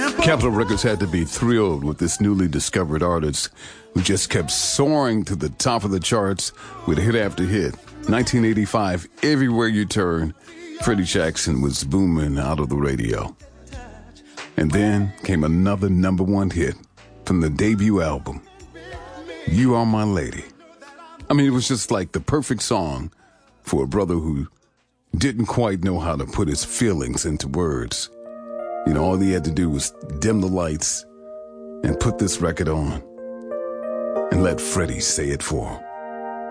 Capitol Records had to be thrilled with this newly discovered artist who just kept soaring to the top of the charts with hit after hit. 1985, everywhere you turn, Freddie Jackson was booming out of the radio. And then came another number one hit from the debut album, You Are My Lady. I mean, it was just like the perfect song for a brother who didn't quite know how to put his feelings into words. You know, all he had to do was dim the lights and put this record on and let Freddie say it for him.